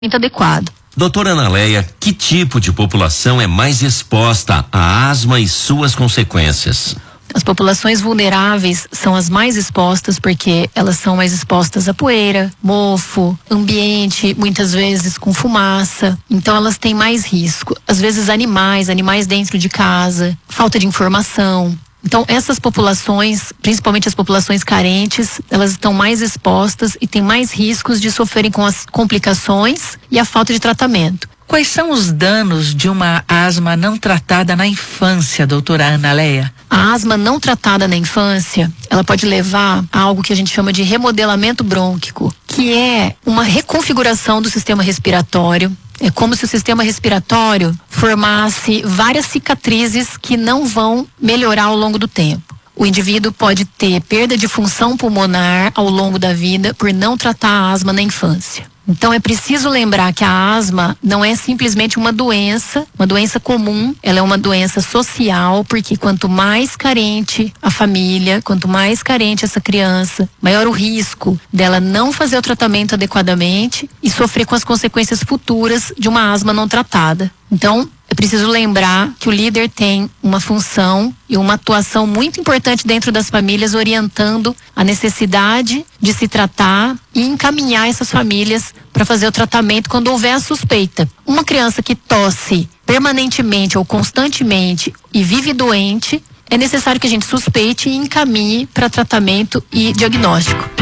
adequado. Doutora Analeia, que tipo de população é mais exposta à asma e suas consequências? As populações vulneráveis são as mais expostas porque elas são mais expostas a poeira, mofo, ambiente, muitas vezes com fumaça. Então elas têm mais risco. Às vezes animais dentro de casa, falta de informação. Então essas populações, principalmente as populações carentes, elas estão mais expostas e têm mais riscos de sofrerem com as complicações e a falta de tratamento. Quais são os danos de uma asma não tratada na infância, doutora Analeia? A asma não tratada na infância, ela pode levar a algo que a gente chama de remodelamento brônquico, que é uma reconfiguração do sistema respiratório. É como se o sistema respiratório formasse várias cicatrizes que não vão melhorar ao longo do tempo. O indivíduo pode ter perda de função pulmonar ao longo da vida por não tratar a asma na infância. Então é preciso lembrar que a asma não é simplesmente uma doença comum, ela é uma doença social, porque quanto mais carente a família, quanto mais carente essa criança, maior o risco dela não fazer o tratamento adequadamente e sofrer com as consequências futuras de uma asma não tratada. Então, é preciso lembrar que o líder tem uma função e uma atuação muito importante dentro das famílias, orientando a necessidade de se tratar e encaminhar essas famílias para fazer o tratamento quando houver a suspeita. Uma criança que tosse permanentemente ou constantemente e vive doente, é necessário que a gente suspeite e encaminhe para tratamento e diagnóstico.